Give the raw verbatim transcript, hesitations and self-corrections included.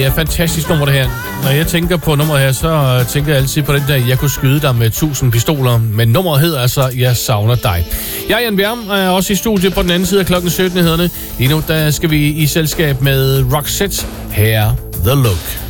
er et fantastisk nummer, det her. Når jeg tænker på nummeret her, så tænker jeg altid på den der, jeg kunne skyde dig med tusind pistoler. Men nummeret hedder altså, jeg savner dig. Jeg er Jan Bjerm, og er også i studiet på den anden side af klokken sytten i hederne. Lige nu, der skal vi i selskab med Roxette. Her The Look.